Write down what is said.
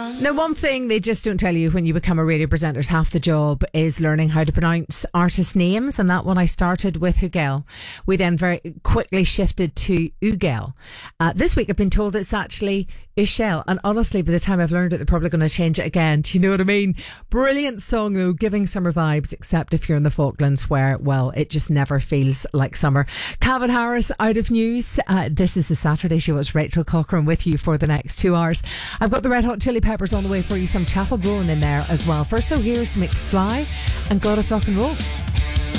Now, one thing they just don't tell you when you become a radio presenter is half the job is learning how to pronounce artist names. And that one I started with Hugel. We then very quickly shifted to Ugel. This week I've been told it's actually Ushel. And honestly, by the time I've learned it, they're probably going to change it again. Do you know what I mean? Brilliant song though, giving summer vibes, except if you're in the Falklands where, well, it just never feels like summer. Calvin Harris out of news. This is the Saturday Show. It's Rachel Cochran with you for the next 2 hours. I've got the Red Hot Chili Peppers on the way for you, some Chapel Roan in there as well. First, so here's McFly and God of Rock and Roll.